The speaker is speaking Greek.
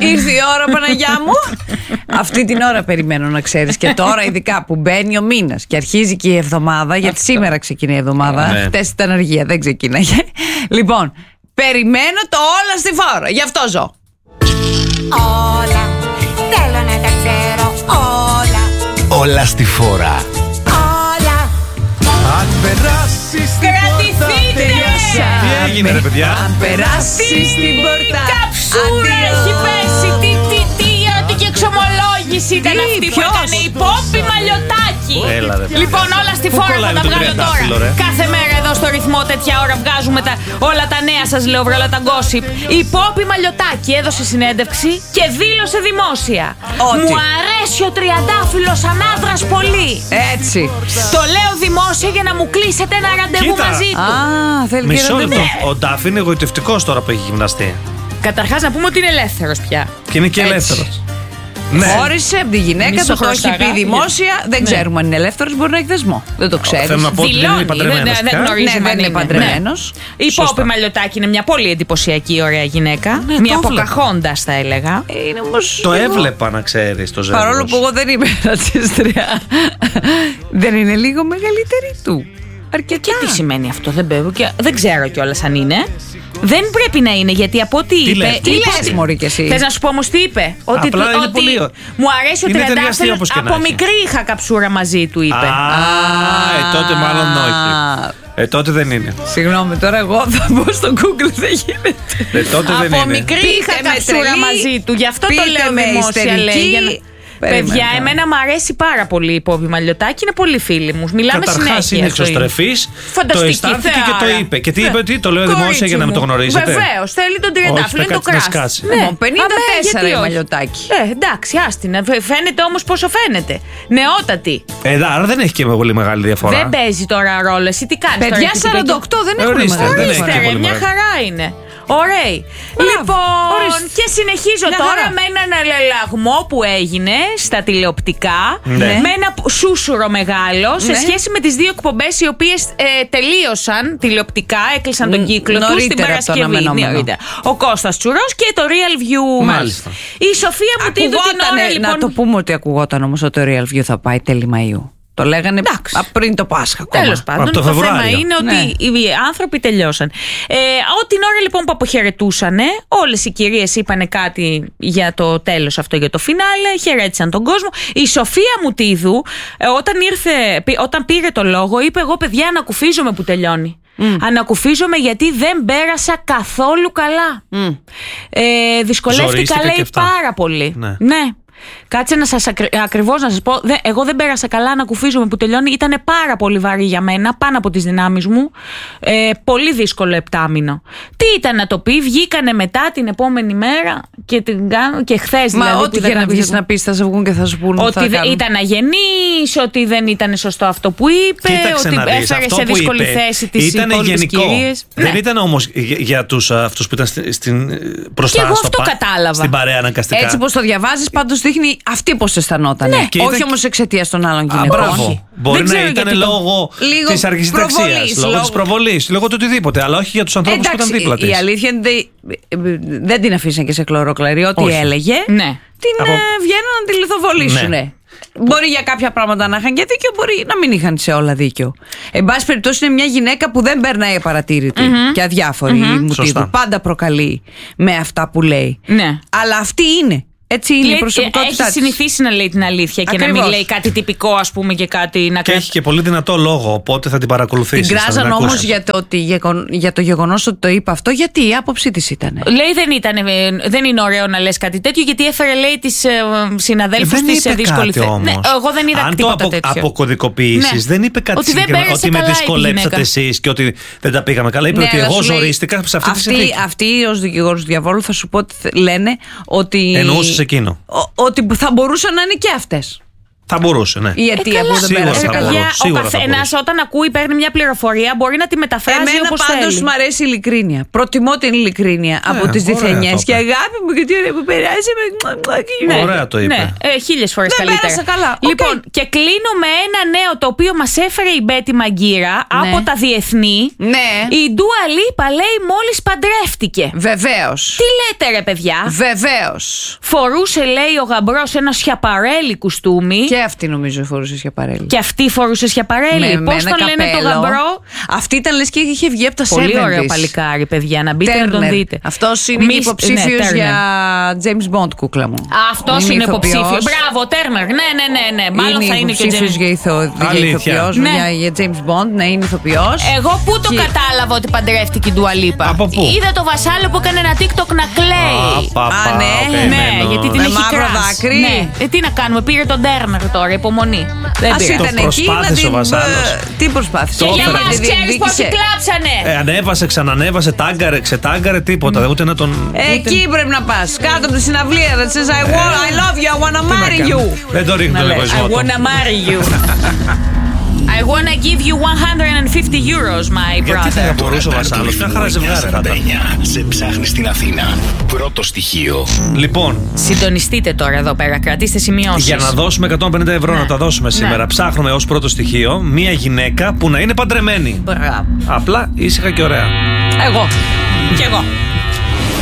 Ήρθε η ώρα, Παναγιά μου. Αυτή την ώρα περιμένω, να ξέρεις. Και τώρα, ειδικά που μπαίνει ο μήνας και αρχίζει και η εβδομάδα, γιατί σήμερα ξεκινάει η εβδομάδα. Χτες ήταν αργία, δεν ξεκίναγε. Λοιπόν, περιμένω το όλα στη φόρα. Γι' αυτό ζω. Όλα, θέλω να τα ξέρω όλα. Όλα στη φόρα. Όλα. Αν περάσεις την Κρατηθείτε! Τι έγινε, ρε παιδιά? Αν περάσεις την πόρτα. Καψούρα έχει πέσει. Ό,τι και εξομολόγηση ήταν αυτή που έκανε η Πόπη Μαλλιωτάκη. Έλα, ρε. Λοιπόν, όλα στη Πού φόρα θα κολλάει τα το βγάλω τριαντάφυλλο, τώρα. ρε? Κάθε μέρα εδώ στο ρυθμό τέτοια ώρα βγάζουμε όλα τα νέα, σας λέω, όλα τα gossip. Η Πόπη Μαλλιωτάκη έδωσε συνέντευξη και δήλωσε δημόσια ότι μου αρέσει ο τριαντάφυλλος σαν άντρας πολύ. Έτσι. Το λέω δημόσια για να μου κλείσετε ένα ραντεβού Κοίτα. μαζί του. Α, θέλει και Μισό ραντεβού. λεπτό. Ο Ντάφ είναι εγωιτευτικός τώρα που έχει γυμναστεί. Καταρχάς να πούμε ότι είναι ελεύθερος πια. Και είναι και ελεύθερος. Ναι. Χώρισε από τη γυναίκα, Μισό το έχει χρωστάγα. πει δημόσια. Δεν ξέρουμε αν είναι ελεύθερος, μπορεί να έχει δεσμό. Δεν το ξέρεις. Θέλω να πω ότι δεν είναι παντρεμένος δεν πια. γνωρίζουμε Ναι, αν δεν είναι παντρεμένος. Η Σωστά. Πόπη Μαλλιωτάκη είναι μια πολύ εντυπωσιακή, ωραία γυναίκα. Ναι, Μια το βλέπω. Ποκαχόντας θα έλεγα. Είναι όμως Το λίγο- έβλεπα, να ξέρεις, το ζεύγος. Παρόλο που εγώ δεν είμαι ρατσίστρια. Δεν είναι λίγο μεγαλύτερη του. Αρκετά. Και τι σημαίνει αυτό, δεν ξέρω κιόλας αν είναι. Δεν πρέπει να είναι, γιατί από ό,τι είπε. λες, τι λες, μωρή κι εσύ? Θες να σου πω όμως τι είπε? Ότι, Απλά είναι πολύ μου αρέσει ο είναι ταιριαστή τριαντάφυλλος. όπως και να Από έχει. μικρή είχα καψούρα μαζί του, είπε. Τότε μάλλον όχι. Τότε δεν είναι. Συγγνώμη, τώρα εγώ θα μπω στο Google, δεν γίνεται. Τότε δεν Από είναι. μικρή είχα Πείτε με καψούρα τρελή, μαζί του. Γι' αυτό το πείτε λέω με δημόσια, ιστερική. λέει. Για να- Περίμενε Παιδιά, τώρα. εμένα μου αρέσει πάρα πολύ η Πόπη Μαλλιωτάκη, είναι πολύ φίλη μου. Μιλάμε Καταρχάς συνέχεια. είναι στο εξωστρεφής. Το Φανταστική αισθάνθηκε και θεάρα. το είπε. Και τι είπε, τι το λέω Κορίτσι δημόσια για να μην το μου. γνωρίζετε. Βεβαίως, θέλει τον τριαντάφυλλο, Όχι, είναι το θα κάτσει να κράσι. σκάσει. Λοιπόν, 54 γιατί η όχι. Μαλλιωτάκη. Εντάξει, άστινα. Φαίνεται όμως πόσο φαίνεται. Νεότατη. Άρα δεν έχει και πολύ μεγάλη διαφορά. Δεν παίζει τώρα ρόλο. Εσύ τι κάνεις Παιδιά, τώρα, 48 δεν έχουν Ορίστε, μεγάλη δεν διαφορά. έχει και Ορίστε, πολύ μια μεγάλη. χαρά είναι. Ωραίοι. Λοιπόν, ορίστε. και συνεχίζω Μια τώρα χαρά. με έναν αλληλαγμό που έγινε στα τηλεοπτικά. Ναι. Με ένα σούσουρο μεγάλο σε Ναι. σχέση με τις δύο εκπομπές οι οποίες τελείωσαν τηλεοπτικά, έκλεισαν τον κύκλο τους την νωρίτερα από το Παρασκευή. αναμενόμενο. Νωρίτερα. Ο Κώστας Τσουρός και το Real View. Μάλιστα. Η Σοφία μου την ώρα, λοιπόν. Να το πούμε ότι ακουγόταν όμως ότι το Real View θα πάει τέλη Μαΐου. Το λέγανε πριν το Πάσχα ακόμα. Τέλος πάντων, Από το το θέμα Φεβρουάριο. είναι ότι Ναι. οι άνθρωποι τελειώσαν. Την ώρα λοιπόν που αποχαιρετούσαν, όλες οι κυρίες είπανε κάτι για το τέλος αυτό, για το φινάλε, χαιρέτησαν τον κόσμο. Η Σοφία Μουτίδου, όταν πήρε το λόγο, είπε: εγώ, παιδιά, ανακουφίζομαι που τελειώνει. Ανακουφίζομαι γιατί δεν πέρασα καθόλου καλά. Δυσκολεύτηκα, Ζορίστηκα και λέει, αυτά. πάρα πολύ. Ναι. Κάτσε να σας ακριβώς να σας πω, εγώ δεν πέρασα καλά, ανακουφίζομαι που τελειώνει. Ήταν πάρα πολύ βαρύ για μένα, πάνω από τις δυνάμεις μου. Πολύ δύσκολο επτάμηνο. Τι ήταν να το πει, βγήκανε μετά την επόμενη μέρα και χθες Μα δηλαδή. ό,τι και να βγεις να πεις, θα σε βγουν και θα σου πούν. Ότι ήταν αγενής, ότι δεν ήταν σωστό αυτό που είπε, Κοίταξε ότι να δεις, έφερε αυτό σε που δύσκολη είπε θέση τις ήτανε υπόλοιπες γενικό. κυρίες. Δεν Ναι. ήταν όμως για αυτούς που ήταν μπροστά Και εγώ στο αυτό κατάλαβα. στην παρέα αναγκαστικά. Έτσι πως το διαβάζεις, πάντως δείχνει αυτή πως αισθανόταν. Ναι. Και Όχι ήταν- όμως εξαιτίας των άλλων γυναικών. Μπράβο. Μπορεί Δεν να ξέρω ήταν γιατί το- λόγω λίγο της αργησιταξίας, προβολής, λόγω της προβολής, λόγω του οτιδήποτε, αλλά όχι για τους ανθρώπους που ήταν δίπλα της. η αλήθεια είναι ότι δεν την αφήσαν και σε κλωροκλαρί. Ό,τι Όχι. έλεγε, Ναι. την βγαίνουν να τη λιθοβολήσουν. Ναι. Μπορεί για κάποια πράγματα να είχαν και δίκιο, μπορεί να μην είχαν σε όλα δίκιο. Εν πάση περιπτώσει, είναι μια γυναίκα που δεν περνάει απαρατήρητη και αδιάφορη. Η Μουτίδου Σωστά. πάντα προκαλεί με αυτά που λέει. Ναι. Αλλά αυτή είναι. Έτσι είναι η προσωπικότητά έχει της. συνηθίσει να λέει την αλήθεια και να Ακριβώς. μην λέει κάτι τυπικό, ας πούμε, και κάτι να Και έχει και πολύ δυνατό λόγο, οπότε θα την παρακολουθήσεις. Την θα κράζαν ακούσεις. όμως για το γεγονός ότι το είπε αυτό, γιατί η άποψή της ήταν. Λέει δεν είναι ωραίο να λες κάτι τέτοιο, γιατί έφερε, λέει, τις συναδέλφους Δεν της σε είπε δύσκολη κάτι θέση. όμως. Ναι, εγώ δεν είδα Αν τίποτα το τέτοιο. αποκωδικοποιήσεις, Ναι. δεν είπε κάτι Ότι δεν συγκεκριμένο. πέρασε Ότι με καλά η δυσκολέψατε γυναίκα. εσείς και ότι δεν τα πήγαμε καλά. Είπε Ναι, ότι αλλά εγώ σου λέει, ζορίστηκα σε αυτή τη συνθήκη. Αυτοί ως δικηγόρους του διαβόλου θα σου πω ότι λένε ότι. Εννοούσες εκείνο. Ότι θα μπορούσαν να είναι και αυτές. Θα μπορούσε, ναι. Η αιτία που δεν Σίγουρα πέρασε θα καλά. μπορούσε. Ο Σίγουρα θα καθένας μπορούσε. όταν ακούει, παίρνει μια πληροφορία, μπορεί να τη μεταφράζει Εμένα όπως πάντως θέλει. μου αρέσει η ειλικρίνεια. Προτιμώ την ειλικρίνεια από τις ωραία διθενιές. το Και είπε. αγάπη μου, γιατί ωραία που περάσαμε. Ναι. Ωραία το είπε. Ναι, 1000 φορές Δεν καλύτερα. πέρασα καλά. Λοιπόν, Οκ. και κλείνω με ένα νέο το οποίο μας έφερε η Μπέτη Μαγκύρα από τα διεθνή. Ναι. Η Ντούα Λίπα λέει μόλις παντρεύτηκε. Βεβαίως. Τι λέτε ρε παιδιά? Βεβαίως. Φορούσε λέει ο γαμπρός ένα σιαπαρέλι κουστούμι. Και αυτή νομίζω φορούσε σιαπαρέλι. Και αυτή φορούσε σιαπαρέλι. Με Πώς ένα τον λένε το καπέλο. γαμπρό? Αυτή ήταν λες και είχε βγει από τα 70's. Πολύ ωραίο παλικάρι, παιδιά. Να μπείτε να τον Turner. δείτε. Αυτός είναι Μη- υποψήφιος ναι, Turner. για James Bond, κούκλα μου. Αυτός είναι ηθοποιός. υποψήφιο. Μπράβο, Τέρνερ. Ναι. Μάλλον θα είναι και ο υποψήφιος James. για ηθοποιός, Ναι. για James Bond, ναι, είναι ηθοποιός. Εγώ πού το Και- κατάλαβα ότι παντρεύτηκε η Ντούα Λίπα? Από πού? Είδα το βασάλο που έκανε ένα TikTok να κλαίει. Α, ναι. Ναι, γιατί την Με έχει μαύρο κράσει. δάκρυ. Ναι. Τι να κάνουμε, πήρε τον Τέρνερ τώρα, υπομονή. Δεν Ας πήρε. ήταν εκεί να προσπάθησε την. ο βασάλος. Τι προσπάθησε? Το Και για έφερε. μας Τη ξέρεις διεκδίκησε. πόσοι κλάψανε. Ανέβασε, ξανανέβασε, τάγκαρε, ξετάγκαρε, τίποτα. Ούτε να τον. Εκεί πρέπει να πας. Κάτω από τη συναυλία. That says I love you, I wanna marry you. Δεν το ρίχνει Να τον λέει, εγωισμό I του. wanna marry you. I wanna give you 150 euros, my Γιατί θα brother. μπορούσε ο βασάλος? Μια χαρά ζευγάρι θα ήταν. Σε ψάχνει στην Αθήνα. Πρώτο στοιχείο. Λοιπόν, Συντονιστείτε τώρα εδώ πέρα, κρατήστε σημειώσεις. για να δώσουμε 150 ευρώ να τα δώσουμε σήμερα, ψάχνουμε ως πρώτο στοιχείο μία γυναίκα που να είναι παντρεμένη. Μπράβο. Απλά ήσυχα και ωραία. Εγώ. Κι εγώ.